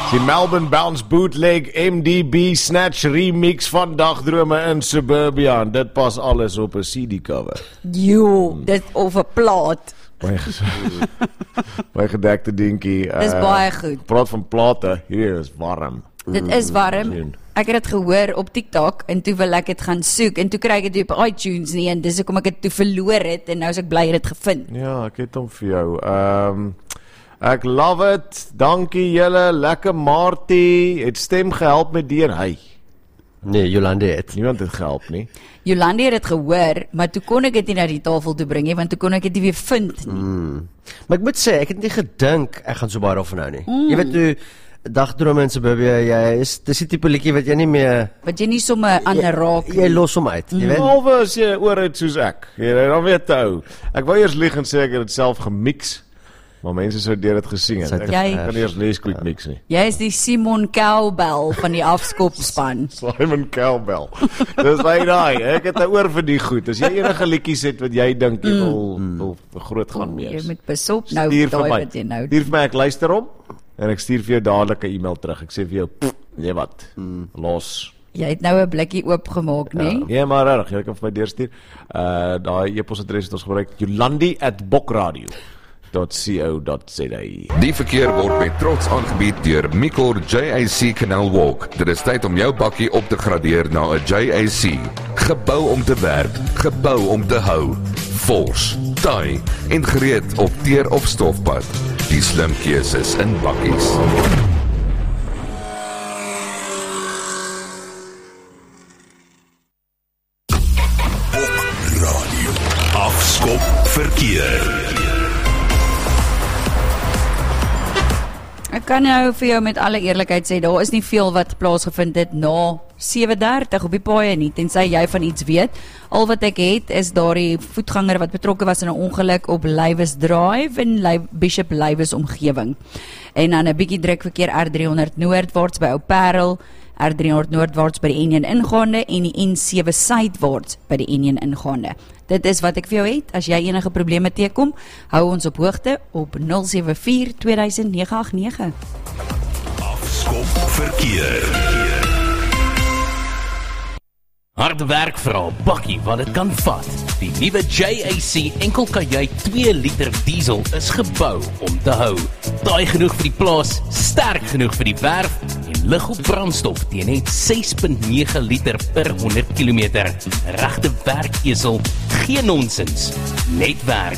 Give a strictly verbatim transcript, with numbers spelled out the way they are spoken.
Die Melbourne Bounce Bootleg M D B Snatch Remix van Dagdrome in Suburbia. En dit pas alles op 'n C D cover. Jo, dit of 'n plaat. Baie baie gedekte dinkie. Dis uh, baie goed. Praat van plate, hier is warm. Dit is warm. Ek het dit gehoor op TikTok en toe wil ek dit gaan soek en toe kry ek dit op iTunes nie en dis hoekom ek dit toe verloor het en nou is ek bly dit gevind. Ja, ek het hom vir jou. Ehm um, ek love it. Dankie julle, lekker Martie. Het stem gehelp met D N A. Nee, Jolande het. Niemand het gehelp nie. Jolande het dit gehoor, maar toe kon ek dit nie na die tafel toe bring nie, want toe kon ek dit nie weer vind nie. Mm. Maar ek moet sê, ek het nie gedink ek gaan so baie daarvan hou nie. Mm. Jy weet toe Dagdrome in Suburbia, jy is dis die tipe liedjie wat jy nie meer wat jy nie sommer ander raak nie. Jy, jy los hom uit, jy weet. Behalwe as jy oor het soos ek. Jy dan weet te hou. Ek wou eers lieg en sê ek het dit self gemix. Maar mense sou deur dit gesien het. Ek jy, kan nie eers lees quick mix nie. Jy is die Simon Cowbell van die afskopspan. Simon Cowbell. Dis baie daai. Ek het 'n oor vir die goed. As jy enige liedjies het wat jy dink jy wil, mm. wil groot gaan mee. Jy moet besop nou daai wat jy nou. Stuur vir my, ek luister hom en ek stuur vir jou dadelik 'n e-mail terug. Ek sê vir jou, jy wat? Mm. Los. Jy het nou 'n blikkie oopgemaak, nê? Nee? Ja, maar reg, jy kan vir my deurstuur. Uh daai e-posadres het ons gebruik jolandi at bokradio dot co dot za. Die verkeer word met trots aangebied deur Mikor J A C Canal Walk. Dit is tyd om jou bakkie op te gradeer na 'n J A C. Gebou om te werk, gebou om te hou. Vors, taai en gereed op teer of stofpad. Die slim keuses in bakkies. Op radio. Afskop verkeer. Ek kan nou vir jou met alle eerlikheid sê, daar is nie veel wat plaasgevind het na sewe dertig op die paaie nie, tensy jy van iets weet. Al wat ek het, is daardie voetganger wat betrokke was in 'n ongeluk op Lywes Drive en Bishop Lywes omgewing. En dan 'n bietjie druk verkeer R driehonderd noordwaarts by Ou Parel, R driehonderd noordwaarts by die N een ingaande en die N sewe suidwaarts by die N een ingaande. Dit is wat ek vir jou het. As jy enige probleme teekom, hou ons op hoogte op nul sewe vier twee duisend nege agt nege. Afskop verkeer. Harde werk vir al bakkie wat dit kan vat. Die nuwe J A C enkelkajuit twee liter diesel is gebou om te hou. Taai genoeg vir die plaas, sterk genoeg vir die werf en lig op brandstof teen net ses komma nege liter per honderd kilometer. Regte werkesel, geen nonsens, net werk.